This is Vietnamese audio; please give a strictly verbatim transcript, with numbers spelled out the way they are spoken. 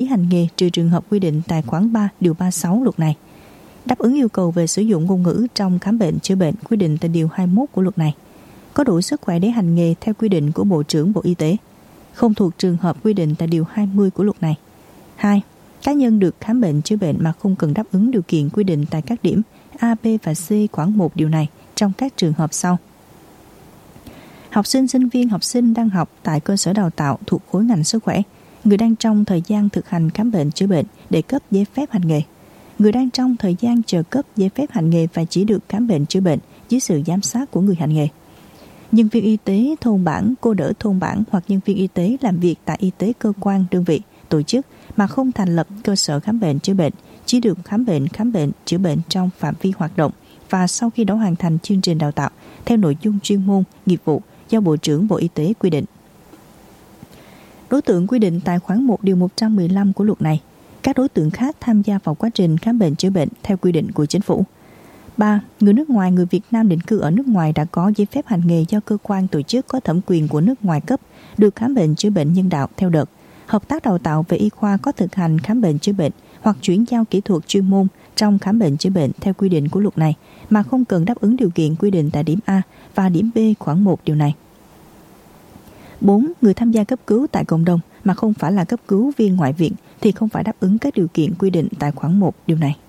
hành nghề trừ trường hợp quy định tại khoản ba điều ba mươi sáu luật này. Đáp ứng yêu cầu về sử dụng ngôn ngữ trong khám bệnh chữa bệnh quy định tại điều hai mươi mốt của luật này. Có đủ sức khỏe để hành nghề theo quy định của Bộ trưởng Bộ Y tế. Không thuộc trường hợp quy định tại điều hai mươi của luật này. hai. Cá nhân được khám bệnh chữa bệnh mà không cần đáp ứng điều kiện quy định tại các điểm A, B và C khoản một điều này trong các trường hợp sau. Học sinh, sinh viên, học sinh đang học tại cơ sở đào tạo thuộc khối ngành sức khỏe, người đang trong thời gian thực hành khám bệnh chữa bệnh để cấp giấy phép hành nghề, người đang trong thời gian chờ cấp giấy phép hành nghề và chỉ được khám bệnh chữa bệnh dưới sự giám sát của người hành nghề. Nhân viên y tế thôn bản, cô đỡ thôn bản hoặc nhân viên y tế làm việc tại y tế cơ quan, đơn vị, tổ chức mà không thành lập cơ sở khám bệnh chữa bệnh chỉ được khám bệnh khám bệnh chữa bệnh trong phạm vi hoạt động và sau khi đã hoàn thành chương trình đào tạo theo nội dung chuyên môn, nghiệp vụ do Bộ trưởng Bộ Y tế quy định. Đối tượng quy định tại khoản một điều một trăm mười lăm của luật này. Các đối tượng khác tham gia vào quá trình khám bệnh chữa bệnh theo quy định của chính phủ. ba. Người nước ngoài, người Việt Nam định cư ở nước ngoài đã có giấy phép hành nghề do cơ quan tổ chức có thẩm quyền của nước ngoài cấp, được khám bệnh chữa bệnh nhân đạo theo đợt, hợp tác đào tạo về y khoa có thực hành khám bệnh chữa bệnh hoặc chuyển giao kỹ thuật chuyên môn trong khám bệnh chữa bệnh theo quy định của luật này mà không cần đáp ứng điều kiện quy định tại điểm A và điểm B khoản một điều này. bốn. Người tham gia cấp cứu tại cộng đồng mà không phải là cấp cứu viên ngoại viện thì không phải đáp ứng các điều kiện quy định tại khoản một điều này.